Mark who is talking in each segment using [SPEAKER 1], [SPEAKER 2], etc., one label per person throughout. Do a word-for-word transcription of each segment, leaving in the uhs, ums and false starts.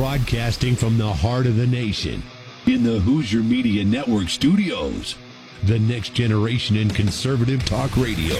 [SPEAKER 1] Broadcasting from the heart of the nation, in the Hoosier Media Network studios, the next generation in conservative talk radio.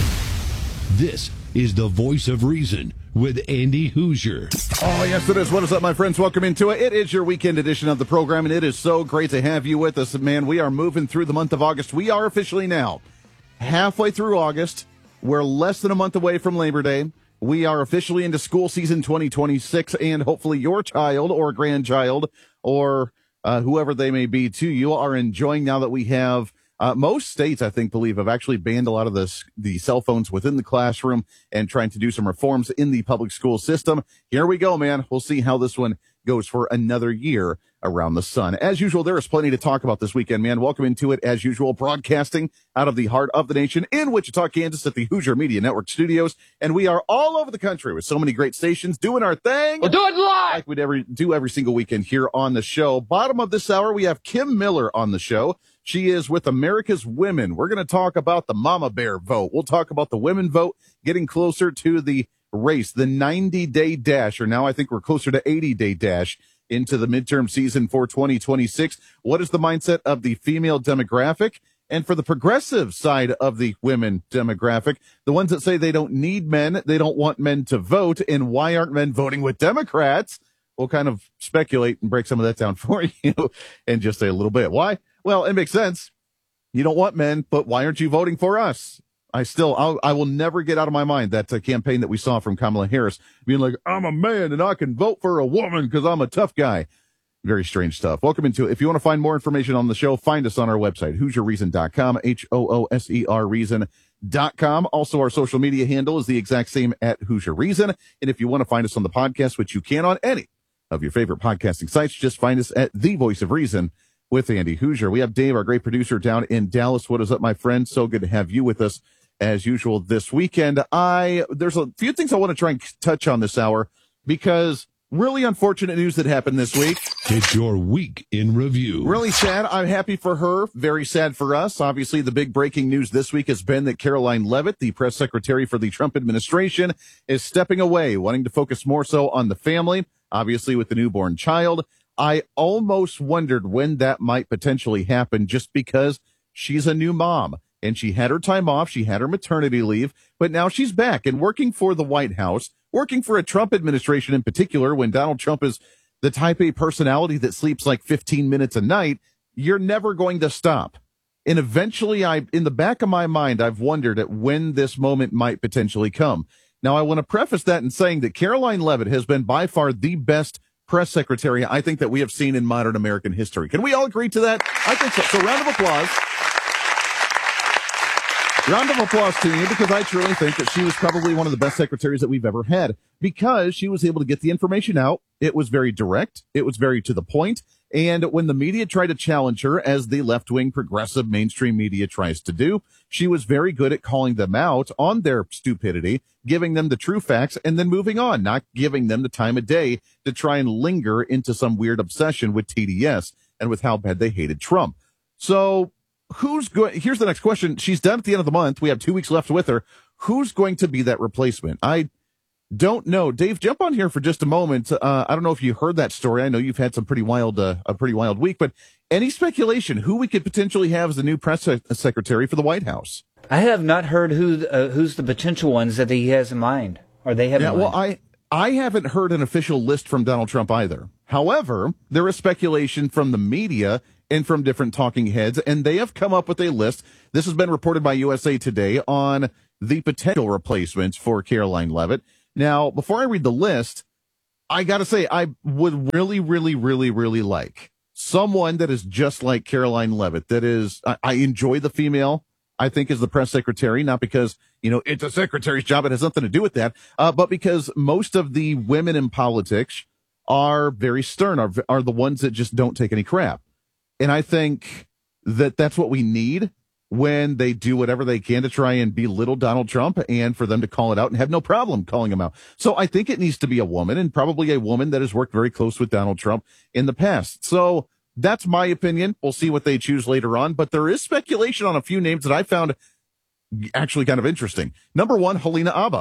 [SPEAKER 1] This is the Voice of Reason with Andy Hoosier.
[SPEAKER 2] Oh, yes, it is. What is up, my friends? Welcome into it. It is your weekend edition of the program, and it is so great to have you with us. Man, we are moving through the month of August. We are officially now halfway through August. We're less than a month away from Labor Day. We are officially into school season twenty twenty-six, and hopefully your child or grandchild or uh, whoever they may be to you are enjoying now that we have uh, most states, I think, believe, have actually banned a lot of this, the cell phones within the classroom and trying to do some reforms in the public school system. Here we go, man. We'll see how this one goes for another year around the sun. As usual, there is plenty to talk about this weekend, man. Welcome into it, as usual, broadcasting out of the heart of the nation in Wichita, Kansas at the Hoosier Media Network studios. And we are all over the country with so many great stations doing our thing.
[SPEAKER 3] We'll do it live!
[SPEAKER 2] Like we'd ever do every single weekend here on the show. Bottom of this hour, we have Kim Miller on the show. She is with America's Women. We're going to talk about the Mama Bear vote. We'll talk about the women vote getting closer to the race, the ninety-day dash, or now I think we're closer to eighty-day dash into the midterm season for twenty twenty-six. What is the mindset of the female demographic? And for the progressive side of the women demographic, the ones that say they don't need men, they don't want men to vote, and why aren't men voting with Democrats? We'll kind of speculate and break some of that down for you in just a little bit. Why? Well, it makes sense. You don't want men, but why aren't you voting for us? I still, I'll, I will never get out of my mind that uh, campaign that we saw from Kamala Harris being like, I'm a man and I can vote for a woman because I'm a tough guy. Very strange stuff. Welcome into it. If you want to find more information on the show, find us on our website, hoosier reason dot com, H O O S E R reason dot com. Also, our social media handle is the exact same at Hoosier Reason. And if you want to find us on the podcast, which you can on any of your favorite podcasting sites, just find us at The Voice of Reason with Andy Hoosier. We have Dave, our great producer down in Dallas. What is up, my friend? So good to have you with us as usual this weekend. I there's a few things I want to try and touch on this hour because really unfortunate news that happened this week.
[SPEAKER 1] It's your week in review.
[SPEAKER 2] Really sad. I'm happy for her. Very sad for us. Obviously, the big breaking news this week has been that Caroline Leavitt, the press secretary for the Trump administration, is stepping away, wanting to focus more so on the family, obviously with the newborn child. I almost wondered when that might potentially happen just because she's a new mom. And she had her time off. She had her maternity leave, but now she's back and working for the White House, working for a Trump administration in particular. When Donald Trump is the type A personality that sleeps like fifteen minutes a night, you're never going to stop. And eventually, I, in the back of my mind, I've wondered at when this moment might potentially come. Now, I want to preface that in saying that Caroline Leavitt has been by far the best press secretary I think that we have seen in modern American history. Can we all agree to that? I think so. So round of applause. Round of applause to you, because I truly think that she was probably one of the best secretaries that we've ever had, because she was able to get the information out. It was very direct. It was very to the point. And when the media tried to challenge her, as the left-wing progressive mainstream media tries to do, she was very good at calling them out on their stupidity, giving them the true facts, and then moving on, not giving them the time of day to try and linger into some weird obsession with T D S and with how bad they hated Trump. So who's going? Here's the next question. She's done at the end of the month. We have two weeks left with her. Who's going to be that replacement? I don't know. Dave, jump on here for just a moment. Uh, I don't know if you heard that story. I know you've had some pretty wild, uh, a pretty wild week, but any speculation who we could potentially have as the new press sec- secretary for the White House?
[SPEAKER 3] I have not heard who uh, who's the potential ones that he has in mind, or they have
[SPEAKER 2] Yeah,
[SPEAKER 3] in mind.
[SPEAKER 2] well, I I haven't heard an official list from Donald Trump either. However, there is speculation from the media and from different talking heads, and they have come up with a list. This has been reported by U S A Today on the potential replacements for Caroline Leavitt. Now, before I read the list, I got to say, I would really, really, really, really like someone that is just like Caroline Leavitt, that is, I, I enjoy the female, I think, is the press secretary, not because, you know, it's a secretary's job. It has nothing to do with that, uh, but because most of the women in politics are very stern, are, are the ones that just don't take any crap. And I think that that's what we need when they do whatever they can to try and belittle Donald Trump, and for them to call it out and have no problem calling him out. So I think it needs to be a woman, and probably a woman that has worked very close with Donald Trump in the past. So that's my opinion. We'll see what they choose later on. But there is speculation on a few names that I found actually kind of interesting. Number one, Helena Abba.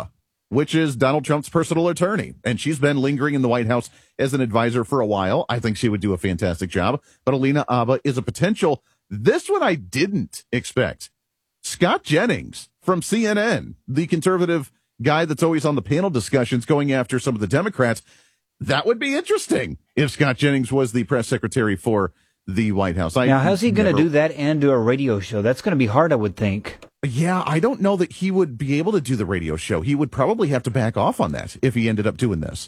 [SPEAKER 2] which is Donald Trump's personal attorney. And she's been lingering in the White House as an advisor for a while. I think she would do a fantastic job. But Alina Habba is a potential. This one I didn't expect. Scott Jennings from C N N, the conservative guy that's always on the panel discussions going after some of the Democrats. That would be interesting if Scott Jennings was the press secretary for the White House. I
[SPEAKER 3] now, how's he going to
[SPEAKER 2] never...
[SPEAKER 3] do that and do a radio show? That's going to be hard, I would think.
[SPEAKER 2] Yeah, I don't know that he would be able to do the radio show. He would probably have to back off on that if he ended up doing this.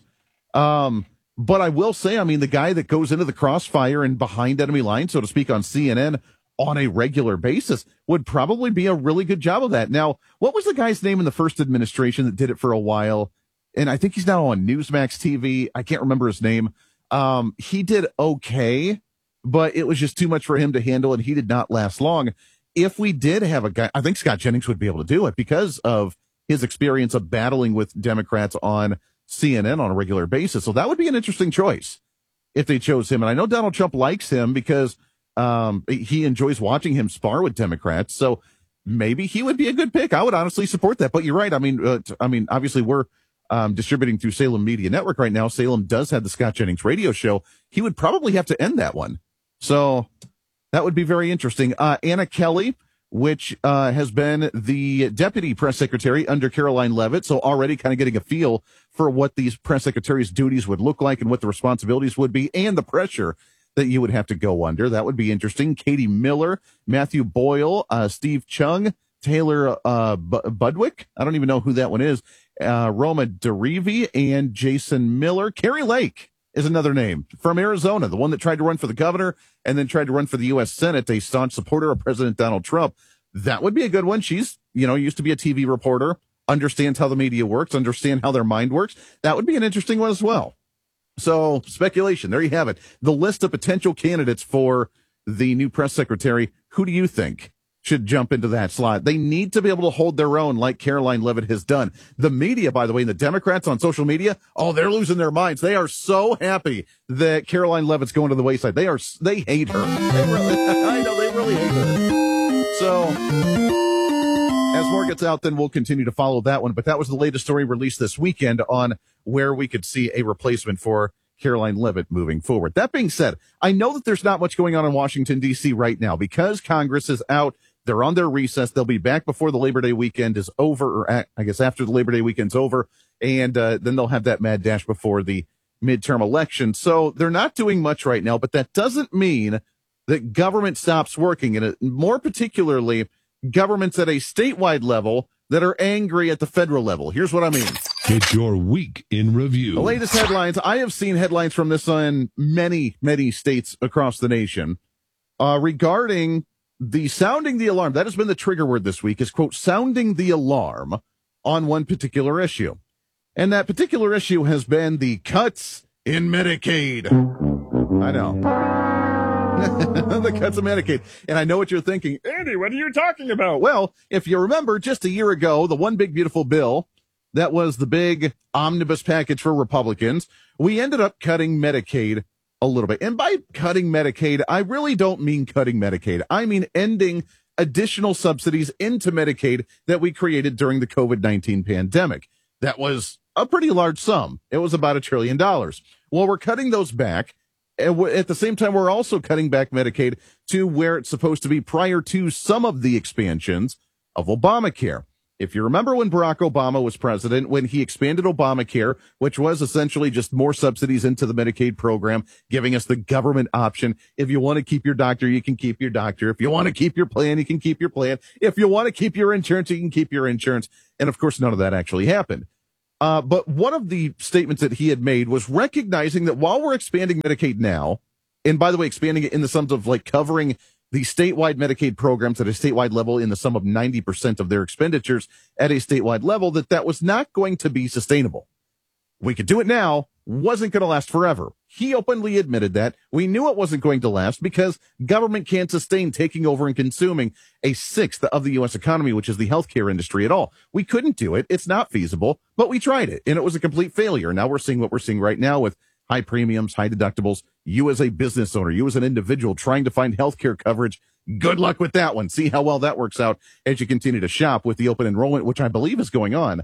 [SPEAKER 2] Um, but I will say, I mean, the guy that goes into the crossfire and behind enemy lines, so to speak, on C N N on a regular basis would probably be a really good job of that. Now, what was the guy's name in the first administration that did it for a while? And I think he's now on Newsmax T V. I can't remember his name. Um, he did okay, but it was just too much for him to handle, and he did not last long. If we did have a guy, I think Scott Jennings would be able to do it because of his experience of battling with Democrats on C N N on a regular basis. So that would be an interesting choice if they chose him. And I know Donald Trump likes him because um, he enjoys watching him spar with Democrats. So maybe he would be a good pick. I would honestly support that. But you're right. I mean, uh, I mean, obviously we're um, distributing through Salem Media Network right now. Salem does have the Scott Jennings radio show. He would probably have to end that one. So that would be very interesting. Uh, Anna Kelly, which uh, has been the deputy press secretary under Caroline Leavitt, so already kind of getting a feel for what these press secretaries' duties would look like and what the responsibilities would be and the pressure that you would have to go under. That would be interesting. Katie Miller, Matthew Boyle, uh, Steve Chung, Taylor uh, B- Budwick. I don't even know who that one is. Uh, Roma Derevi and Jason Miller. Carrie Lake is another name from Arizona, the one that tried to run for the governor and then tried to run for the U S Senate, a staunch supporter of President Donald Trump. That would be a good one. She's, you know, used to be a T V reporter, understands how the media works, understand how their mind works. That would be an interesting one as well. So speculation, there you have it. The list of potential candidates for the new press secretary. Who do you think should jump into that slot? They need to be able to hold their own like Caroline Leavitt has done. The media, by the way, and the Democrats on social media, oh, they're losing their minds. They are so happy that Caroline Leavitt's going to the wayside. They are, they hate her. They really, I know they really hate her. So as more gets out, then we'll continue to follow that one. But that was the latest story released this weekend on where we could see a replacement for Caroline Leavitt moving forward. That being said, I know that there's not much going on in Washington, D C right now because Congress is out. They're on their recess. They'll be back before the Labor Day weekend is over, or at, I guess after the Labor Day weekend's over. And uh, then they'll have that mad dash before the midterm election. So they're not doing much right now, but that doesn't mean that government stops working. And it, more particularly, governments at a statewide level that are angry at the federal level. Here's what I mean.
[SPEAKER 1] It's your week in review.
[SPEAKER 2] The latest headlines. I have seen headlines from this in many, many states across the nation uh, regarding the sounding the alarm. That has been the trigger word this week is, quote, sounding the alarm on one particular issue. And that particular issue has been the cuts in Medicaid. I know. The cuts in Medicaid. And I know what you're thinking. Andy, what are you talking about? Well, if you remember just a year ago, the one big beautiful bill that was the big omnibus package for Republicans, we ended up cutting Medicaid a little bit. And by cutting Medicaid, I really don't mean cutting Medicaid. I mean ending additional subsidies into Medicaid that we created during the COVID nineteen pandemic. That was a pretty large sum. It was about a trillion dollars. Well, we're cutting those back. At the same time, we're also cutting back Medicaid to where it's supposed to be prior to some of the expansions of Obamacare. If you remember when Barack Obama was president, when he expanded Obamacare, which was essentially just more subsidies into the Medicaid program, giving us the government option. If you want to keep your doctor, you can keep your doctor. If you want to keep your plan, you can keep your plan. If you want to keep your insurance, you can keep your insurance. And of course, none of that actually happened. Uh, but one of the statements that he had made was recognizing that while we're expanding Medicaid now, and by the way, expanding it in the sums of like covering the statewide Medicaid programs at a statewide level in the sum of ninety percent of their expenditures at a statewide level, that that was not going to be sustainable. We could do it now, wasn't going to last forever. He openly admitted that. We knew it wasn't going to last because government can't sustain taking over and consuming a sixth of the U S economy, which is the healthcare industry at all. We couldn't do it. It's not feasible, but we tried it and it was a complete failure. Now we're seeing what we're seeing right now with high premiums, high deductibles. You as a business owner, you as an individual trying to find healthcare coverage, good luck with that one. See how well that works out as you continue to shop with the open enrollment, which I believe is going on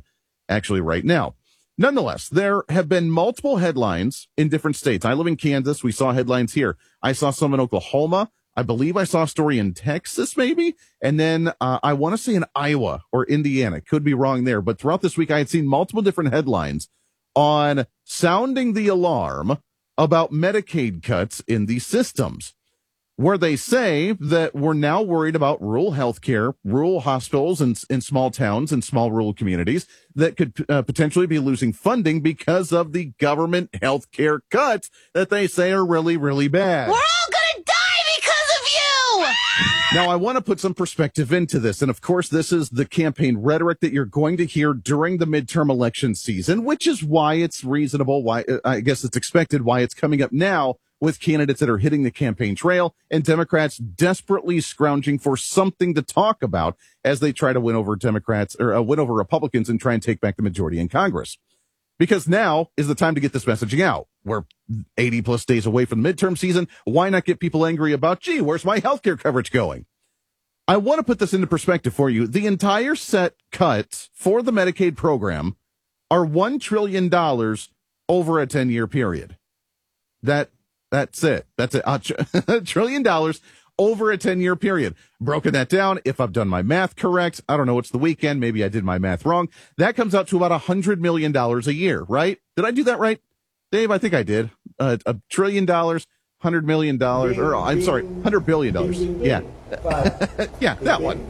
[SPEAKER 2] actually right now. Nonetheless, there have been multiple headlines in different states. I live in Kansas. We saw headlines here. I saw some in Oklahoma. I believe I saw a story in Texas, maybe. And then uh, I want to say in Iowa or Indiana. Could be wrong there. But throughout this week, I had seen multiple different headlines on sounding the alarm about Medicaid cuts in these systems, where they say that we're now worried about rural healthcare, rural hospitals in, in small towns and small rural communities that could uh, potentially be losing funding because of the government healthcare cuts that they say are really, really bad.
[SPEAKER 4] We're all gonna die because of you!
[SPEAKER 2] Now, I want to put some perspective into this. And of course, this is the campaign rhetoric that you're going to hear during the midterm election season, which is why it's reasonable, why I guess it's expected, why it's coming up now with candidates that are hitting the campaign trail and Democrats desperately scrounging for something to talk about as they try to win over Democrats or uh, win over Republicans and try and take back the majority in Congress. Because now is the time to get this messaging out. We're eighty plus days away from the midterm season. Why not get people angry about, gee, where's my healthcare coverage going? I want to put this into perspective for you. The entire set cuts for the Medicaid program are one trillion dollars over a ten-year period. That That's it. That's it. A, tr- a trillion dollars over a ten-year period. Broken that down, if I've done my math correct, I don't know, it's the weekend, maybe I did my math wrong. That comes out to about one hundred million dollars a year, right? Did I do that right? Dave, I think I did. Uh, a trillion dollars, one hundred million dollars, or I'm sorry, one hundred billion dollars. Yeah. Yeah, that one.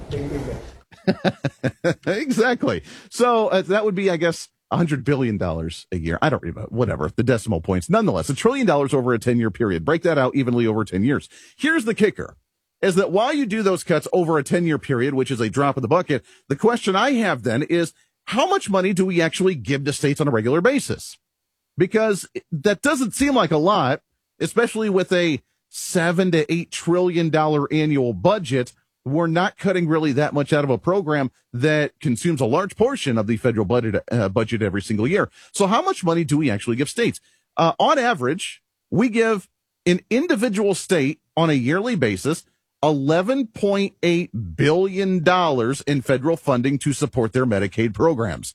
[SPEAKER 2] Exactly. So uh, that would be, I guess, one hundred billion dollars a year. I don't remember, whatever, the decimal points. Nonetheless, a trillion dollars over a ten-year period. Break that out evenly over ten years. Here's the kicker, is that while you do those cuts over a ten-year period, which is a drop in the bucket, the question I have then is, how much money do we actually give to states on a regular basis? Because that doesn't seem like a lot, especially with a seven to eight trillion dollar annual budget. We're not cutting really that much out of a program that consumes a large portion of the federal budget, uh, budget every single year. So how much money do we actually give states? Uh, on average, we give an individual state on a yearly basis eleven point eight billion dollars in federal funding to support their Medicaid programs.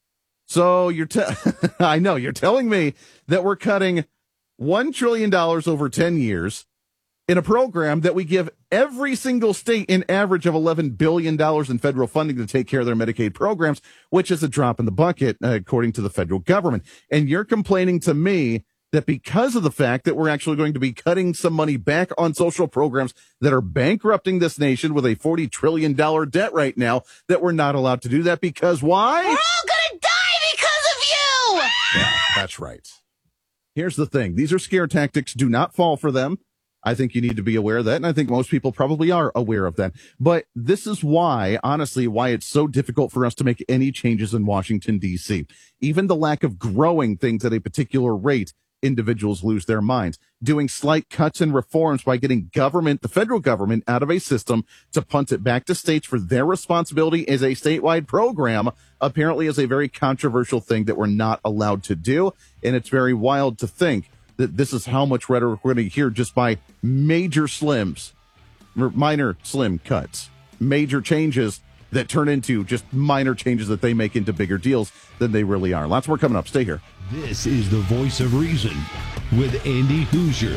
[SPEAKER 2] So you're, te- I know you're telling me that we're cutting one trillion dollars over ten years in a program that we give every single state an average of eleven billion dollars in federal funding to take care of their Medicaid programs, which is a drop in the bucket, uh, according to the federal government. And you're complaining to me that because of the fact that we're actually going to be cutting some money back on social programs that are bankrupting this nation with a forty trillion dollars debt right now, that we're not allowed to do that because why?
[SPEAKER 4] We're all gonna die because of you!
[SPEAKER 2] Yeah, that's right. Here's the thing. These are scare tactics. Do not fall for them. I think you need to be aware of that, and I think most people probably are aware of that. But this is why, honestly, why it's so difficult for us to make any changes in Washington, D C. Even the lack of growing things at a particular rate, individuals lose their minds. Doing slight cuts and reforms by getting government, the federal government, out of a system to punt it back to states for their responsibility as a statewide program, apparently is a very controversial thing that we're not allowed to do. And it's very wild to think that this is how much rhetoric we're going to hear just by major slims, minor slim cuts, major changes that turn into just minor changes that they make into bigger deals than they really are. Lots more coming up. Stay here.
[SPEAKER 1] This is the Voice of Reason with Andy Hoosier.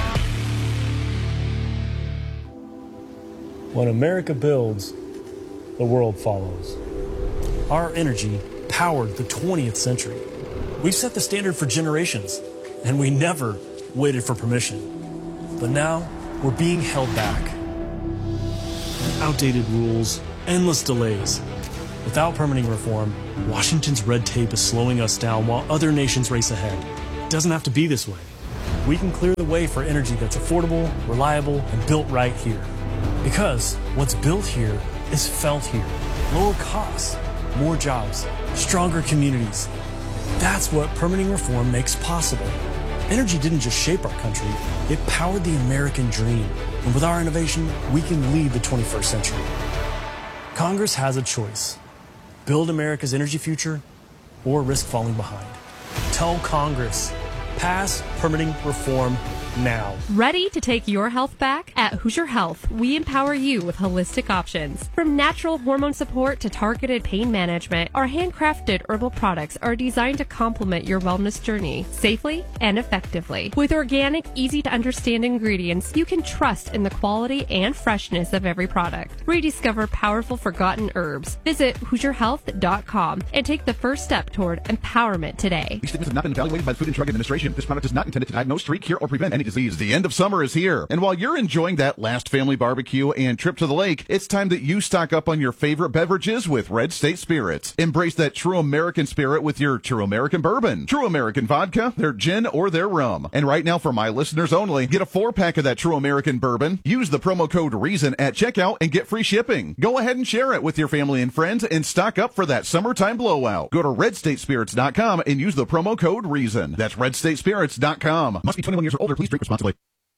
[SPEAKER 5] When America builds, the world follows. Our energy powered the twentieth century. We've set the standard for generations, and we never waited for permission. But now, we're being held back. Outdated rules, endless delays. Without permitting reform, Washington's red tape is slowing us down while other nations race ahead. It doesn't have to be this way. We can clear the way for energy that's affordable, reliable, and built right here. Because what's built here is felt here. Lower costs, more jobs, stronger communities. That's what permitting reform makes possible. Energy didn't just shape our country, it powered the American dream. And with our innovation, we can lead the twenty-first century. Congress has a choice. Build America's energy future or risk falling behind. Tell Congress, pass permitting reform now.
[SPEAKER 6] Ready to take your health back? At Hoosier Health, we empower you with holistic options. From natural hormone support to targeted pain management, our handcrafted herbal products are designed to complement your wellness journey safely and effectively. With organic, easy-to-understand ingredients, you can trust in the quality and freshness of every product. Rediscover powerful forgotten herbs. Visit Hoosier Health dot com and take the first step toward empowerment today.
[SPEAKER 2] These statements have not been evaluated by the Food and Drug Administration. This product is not intended to diagnose, treat, cure, or prevent any disease. The end of summer is here. And while you're enjoying that last family barbecue and trip to the lake, it's time that you stock up on your favorite beverages with Red State Spirits. Embrace that true American spirit with your True American Bourbon, True American Vodka, their gin, or their rum. And right now, for my listeners only, get a four-pack of that True American Bourbon. Use the promo code REASON at checkout and get free shipping. Go ahead and share it with your family and friends and stock up for that summertime blowout. Go to red state spirits dot com and use the promo code REASON. That's red state spirits dot com. Must be twenty-one years or older. Please drink responsibly.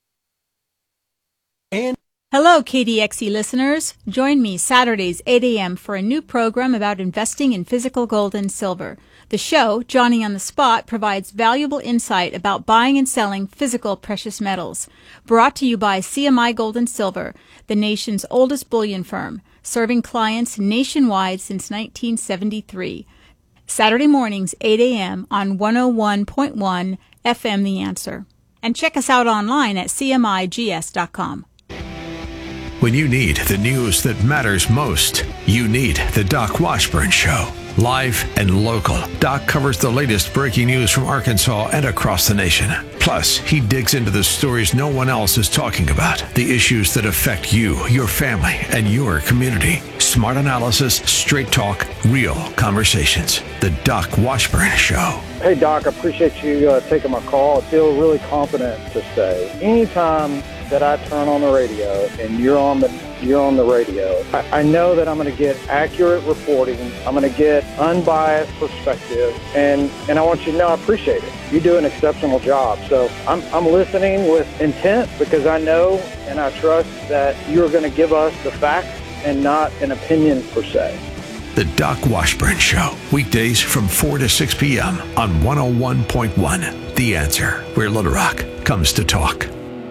[SPEAKER 5] And
[SPEAKER 7] Hello, K D X E listeners. Join me Saturdays, eight a.m. for a new program about investing in physical gold and silver. The show, Johnny on the Spot, provides valuable insight about buying and selling physical precious metals. Brought to you by C M I Gold and Silver, the nation's oldest bullion firm, serving clients nationwide since nineteen seventy-three. Saturday mornings, eight a.m. on one oh one point one F M The Answer. And check us out online at C M I G S dot com.
[SPEAKER 8] When you need the news that matters most, you need the Doc Washburn Show. Live and local, Doc covers the latest breaking news from Arkansas and across the nation. Plus, he digs into the stories no one else is talking about, the issues that affect you, your family, and your community. Smart analysis, straight talk, real conversations. The Doc Washburn Show.
[SPEAKER 9] Hey, Doc, I appreciate you uh, taking my call. I feel really confident to say anytime that I turn on the radio and you're on the you're on the radio, I, I know that I'm going to get accurate reporting. I'm going to get unbiased perspective, and, and I want you to know I appreciate it. You do an exceptional job. So I'm, I'm listening with intent because I know and I trust that you're going to give us the facts and not an opinion per se.
[SPEAKER 8] The Doc Washburn Show, weekdays from four to six p.m. on one oh one point one. The Answer, where Little Rock comes to talk.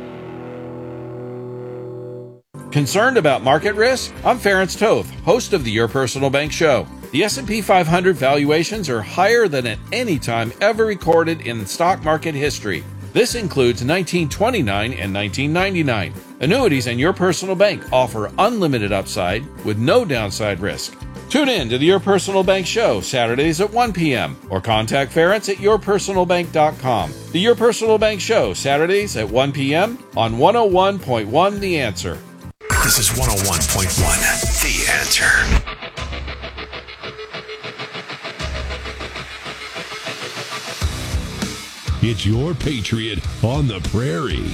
[SPEAKER 10] Concerned about market risk? I'm Ference Toth, host of the Your Personal Bank Show. The S and P five hundred valuations are higher than at any time ever recorded in stock market history. This includes nineteen twenty-nine and nineteen ninety-nine. Annuities and Your Personal Bank offer unlimited upside with no downside risk. Tune in to the Your Personal Bank Show Saturdays at one p.m. or contact Ference at your personal bank dot com. The Your Personal Bank Show Saturdays at one p.m. on one oh one point one The Answer.
[SPEAKER 8] This is one oh one point one The Answer.
[SPEAKER 1] It's your Patriot on the Prairie.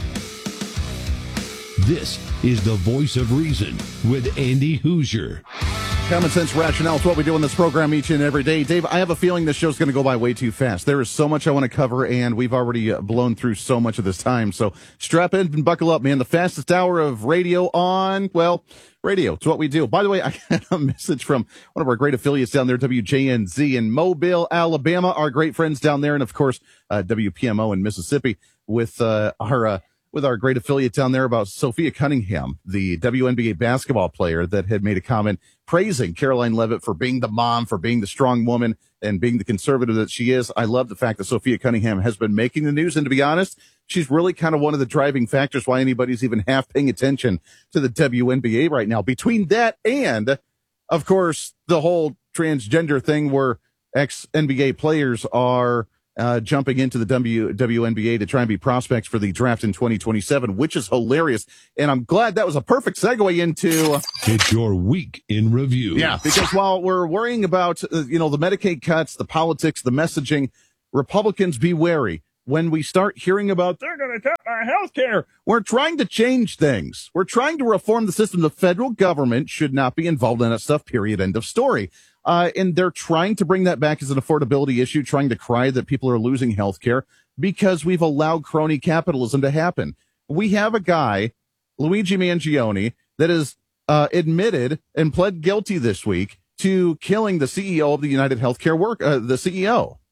[SPEAKER 1] This is the Voice of Reason with Andy Hoosier.
[SPEAKER 2] Common sense rationale is what we do in this program each and every day. Dave, I have a feeling this show's going to go by way too fast. There is so much I want to cover, and we've already uh, blown through so much of this time. So strap in and buckle up, man. The fastest hour of radio on, well, radio. It's what we do. By the way, I got a message from one of our great affiliates down there, W J N Z in Mobile, Alabama, our great friends down there, and, of course, uh, W P M O in Mississippi with uh, our uh, with our great affiliate down there about Sophia Cunningham, the W N B A basketball player that had made a comment praising Caroline Leavitt for being the mom, for being the strong woman, and being the conservative that she is. I love the fact that Sophia Cunningham has been making the news, and to be honest, she's really kind of one of the driving factors why anybody's even half paying attention to the W N B A right now. Between that and, of course, the whole transgender thing where ex-N B A players are Uh, jumping into the w, WNBA to try and be prospects for the draft in twenty twenty-seven, which is hilarious. And I'm glad that was a perfect segue into...
[SPEAKER 1] It's your week in review.
[SPEAKER 2] Yeah, because while we're worrying about, uh, you know, the Medicaid cuts, the politics, the messaging, Republicans be wary. When we start hearing about, they're going to cut our health care, we're trying to change things. We're trying to reform the system. The federal government should not be involved in that stuff, period, end of story. Uh, and they're trying to bring that back as an affordability issue, trying to cry that people are losing health care because we've allowed crony capitalism to happen. We have a guy, Luigi Mangione, that has uh, admitted and pled guilty this week to killing the C E O of the United Healthcare Work, uh, the C E O.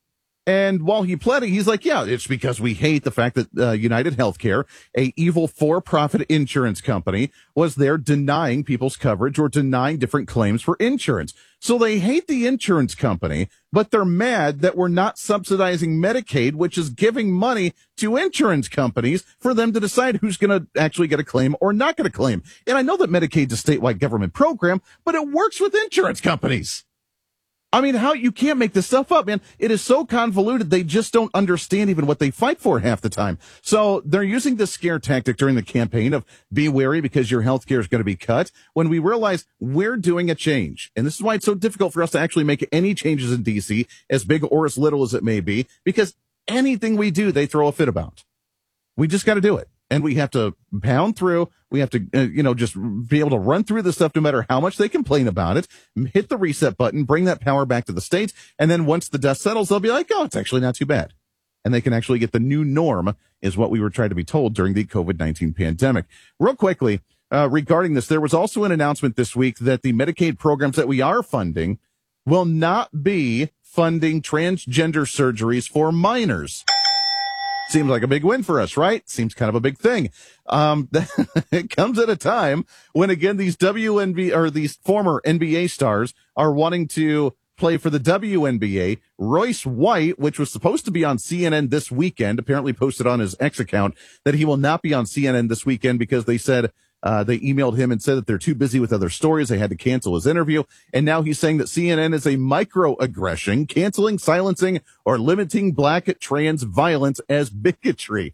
[SPEAKER 2] And while he pled it, he's like, yeah, it's because we hate the fact that uh, United Healthcare, a evil for-profit insurance company, was there denying people's coverage or denying different claims for insurance. So they hate the insurance company, but they're mad that we're not subsidizing Medicaid, which is giving money to insurance companies for them to decide who's going to actually get a claim or not get a claim. And I know that Medicaid's a statewide government program, but it works with insurance companies. I mean, how you can't make this stuff up, man. It is so convoluted. They just don't understand even what they fight for half the time. So they're using this scare tactic during the campaign of be wary because your health care is going to be cut, when we realize we're doing a change. And this is why it's so difficult for us to actually make any changes in D C, as big or as little as it may be, because anything we do, they throw a fit about. We just got to do it. And we have to pound through. We have to, uh, you know, just be able to run through this stuff no matter how much they complain about it, hit the reset button, bring that power back to the states. And then once the dust settles, they'll be like, oh, it's actually not too bad. And they can actually get the new norm, is what we were trying to be told during the COVID nineteen pandemic. Real quickly, uh, regarding this, there was also an announcement this week that the Medicaid programs that we are funding will not be funding transgender surgeries for minors. Seems like a big win for us, right? Seems kind of a big thing. Um, it comes at a time when, again, these W N B A or these former N B A stars are wanting to play for the W N B A. Royce White, which was supposed to be on C N N this weekend, apparently posted on his X account that he will not be on C N N this weekend because they said Uh, they emailed him and said that they're too busy with other stories. They had to cancel his interview. And now he's saying that C N N is a microaggression, canceling, silencing, or limiting black trans violence as bigotry.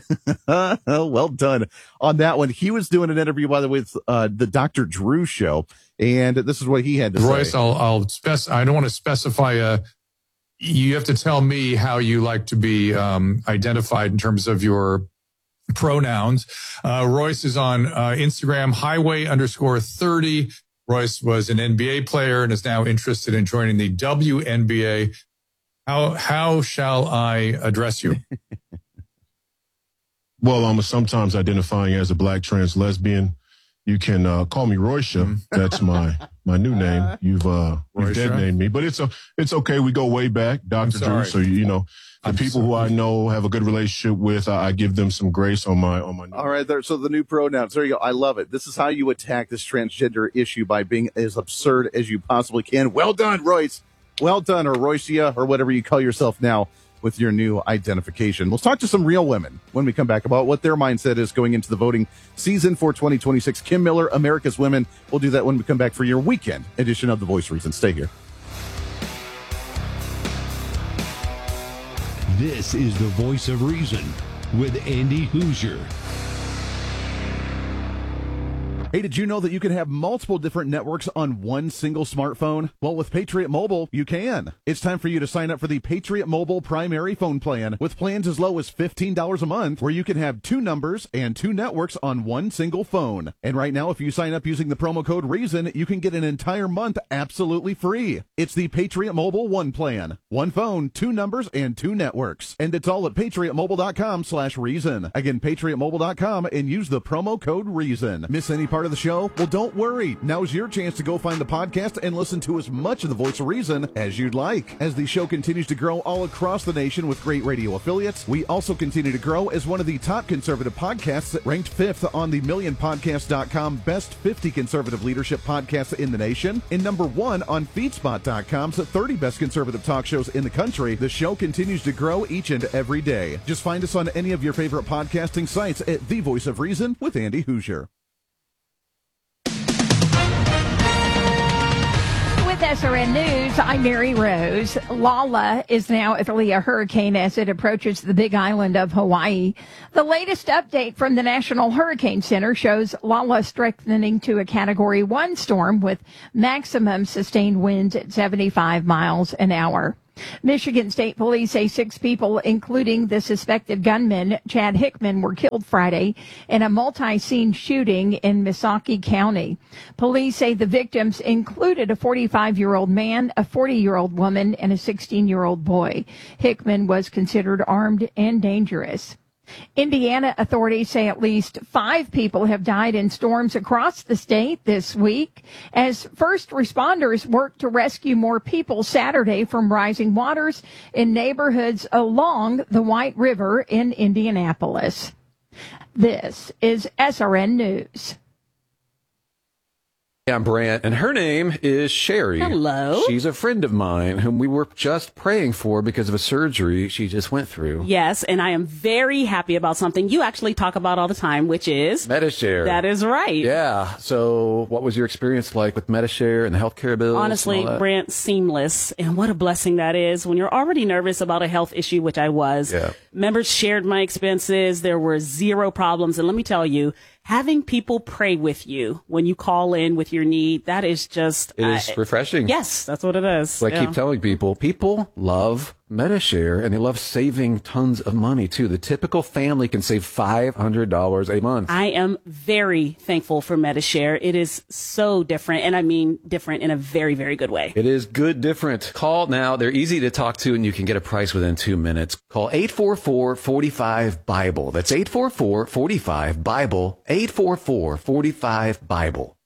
[SPEAKER 2] Well done on that one. He was doing an interview, by the way, with uh, the Doctor Drew show. And this is what he had to
[SPEAKER 11] Royce,
[SPEAKER 2] say.
[SPEAKER 11] I'll, I'll spec- I don't want to specify a, you have to tell me how you like to be um, identified in terms of your pronouns. Uh, Royce is on uh, Instagram, highway underscore thirty. Royce was an N B A player and is now interested in joining the W N B A. How, how shall I address you?
[SPEAKER 12] Well, I'm sometimes identifying as a black trans lesbian. You can uh, call me Roysha. That's my my new name. You've uh, you've dead named me, but it's a it's okay. We go way back, Doctor Drew. So you know, the I'm people sorry. who I know have a good relationship with, I, I give them some grace on my on my. New
[SPEAKER 2] All right, there. So the new pronouns. There you go. I love it. This is how you attack this transgender issue, by being as absurd as you possibly can. Well done, Royce. Well done, or Roycia, or whatever you call yourself now, with your new identification. Let's talk to some real women when we come back about what their mindset is going into the voting season for twenty twenty-six. Kim Miller, America's Women. We'll do that when we come back for your weekend edition of The Voice of Reason. Stay here.
[SPEAKER 1] This is The Voice of Reason with Andy Hoosier.
[SPEAKER 2] Hey, did you know that you can have multiple different networks on one single smartphone? Well, with Patriot Mobile, you can. It's time for you to sign up for the Patriot Mobile primary phone plan with plans as low as fifteen dollars a month, where you can have two numbers and two networks on one single phone. And right now, if you sign up using the promo code REASON, you can get an entire month absolutely free. It's the Patriot Mobile One plan. One phone, two numbers, and two networks. And it's all at patriotmobile.com slash reason. Again, patriotmobile dot com, and use the promo code REASON. Miss any part of the show? Well, don't worry. Now's your chance to go find the podcast and listen to as much of The Voice of Reason as you'd like. As the show continues to grow all across the nation with great radio affiliates, we also continue to grow as one of the top conservative podcasts, ranked fifth on the million podcast dot com Best fifty Conservative Leadership Podcasts in the nation, and number one on feedspot dot com's thirty Best Conservative Talk Shows in the country. The show continues to grow each and every day. Just find us on any of your favorite podcasting sites at The Voice of Reason with Andy Hoosier.
[SPEAKER 13] With S R N News, I'm Mary Rose. Lala is now officially a hurricane as it approaches the Big Island of Hawaii. The latest update from the National Hurricane Center shows Lala strengthening to a Category one storm with maximum sustained winds at seventy-five miles an hour. Michigan State Police say six people, including the suspected gunman, Chad Hickman, were killed Friday in a multi-scene shooting in Missaukee County. Police say the victims included a forty-five-year-old man, a forty-year-old woman, and a sixteen-year-old boy. Hickman was considered armed and dangerous. Indiana authorities say at least five people have died in storms across the state this week as first responders work to rescue more people Saturday from rising waters in neighborhoods along the White River in Indianapolis. This is S R N News.
[SPEAKER 14] I'm Brant, and her name is Sherry.
[SPEAKER 15] Hello.
[SPEAKER 14] She's a friend of mine whom we were just praying for because of a surgery she just went through.
[SPEAKER 15] Yes, and I am very happy about something you actually talk about all the time, which is
[SPEAKER 14] Medi-Share.
[SPEAKER 15] That is right.
[SPEAKER 14] Yeah. So what was your experience like with Medi-Share and the healthcare bills?
[SPEAKER 15] Honestly, Brant, seamless. And what a blessing that is when you're already nervous about a health issue, which I was.
[SPEAKER 14] Yeah.
[SPEAKER 15] Members shared my expenses. There were zero problems. And let me tell you, having people pray with you when you call in with your need, that is just...
[SPEAKER 14] It is
[SPEAKER 15] uh,
[SPEAKER 14] refreshing.
[SPEAKER 15] Yes, that's what it is.
[SPEAKER 14] So I
[SPEAKER 15] yeah.
[SPEAKER 14] keep telling people, people love Medi-Share, and they love saving tons of money, too. The typical family can save five hundred dollars a month.
[SPEAKER 15] I am very thankful for Medi-Share. It is so different, and I mean different in a very, very good way.
[SPEAKER 14] It is good different. Call now. They're easy to talk to, and you can get a price within two minutes. Call eight four four, four five, BIBLE. That's eight four four, four five, BIBLE, eight four four, four five, BIBLE.